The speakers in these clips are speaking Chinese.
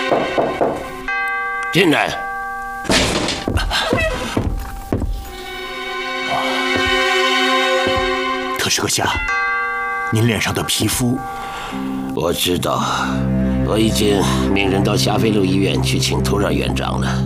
进来。 特使阁下，您脸上的皮肤， 我知道，我已经命人到霞飞路医院去请土壤院长了。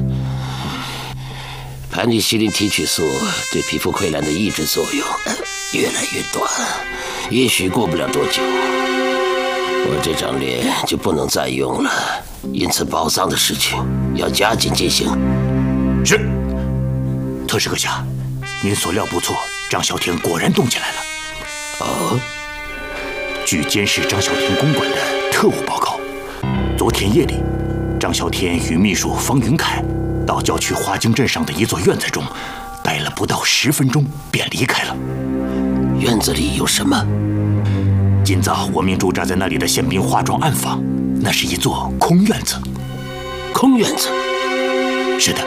盘尼西林提取素对皮肤溃烂的抑制作用越来越短，也许过不了多久，我这张脸就不能再用了。因此，宝藏的事情要加紧进行。 是，特使阁下，您所料不错，张啸天果然动起来了。 哦， 据监视张啸天公馆的特务报告，昨天夜里，张啸天与秘书方云凯到郊区华泾镇上的一座院子中，待了不到10分钟便离开了。 院子里有什么？ 今早我命驻扎在那里的宪兵化妆暗访，那是一座空院子。 空院子？ 是的。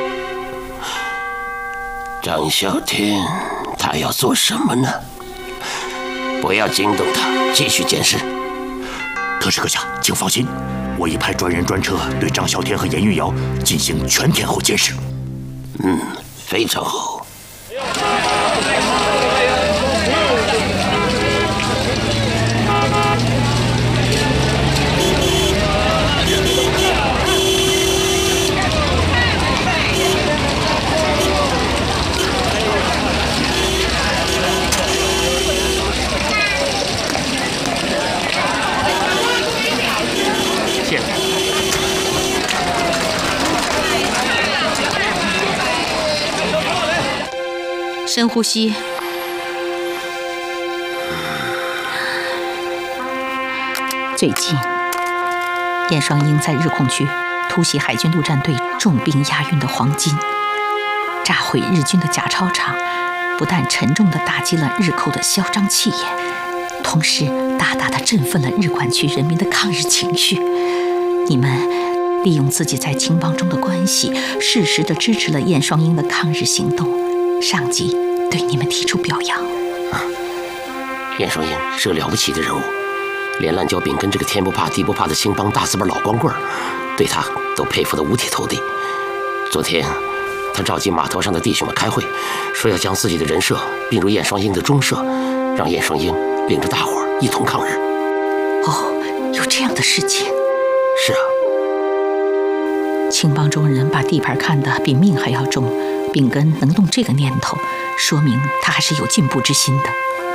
张啸天，他要做什么呢？不要惊动他，继续监视。 特使阁下，请放心，我已派专人专车对张啸天和严玉瑶进行全天候监视。 非常好。 深呼吸。最近，燕双鹰在日控区突袭海军陆战队重兵押运的黄金，炸毁日军的假钞厂，不但沉重地打击了日寇的嚣张气焰，同时大大地振奋了日管区人民的抗日情绪。你们利用自己在青帮中的关系，适时地支持了燕双鹰的抗日行动，上级对你们提出表扬。 燕双鹰是个了不起的人物，连烂椒饼跟这个天不怕地不怕的青帮大四本老光棍对他都佩服得五体投地。昨天他召集码头上的弟兄们开会，说要将自己的人设并入燕双鹰的中社，让燕双鹰领着大伙儿一同抗日。 哦，有这样的事情？ 是啊。 青帮中人把地盘看得比命还要重，秉根能动这个念头，说明他还是有进步之心的。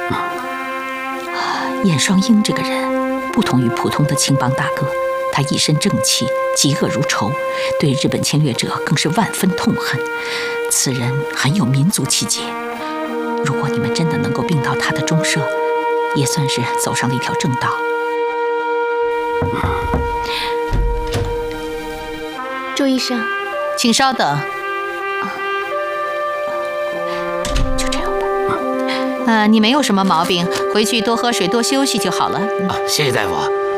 燕双鹰这个人不同于普通的青帮大哥，他一身正气，嫉恶如仇，对日本侵略者更是万分痛恨。此人很有民族气节，如果你们真的能够并到他的中社，也算是走上了一条正道。 周医生， 请稍等。就这样吧。你没有什么毛病，回去多喝水，多休息就好了。 谢谢大夫。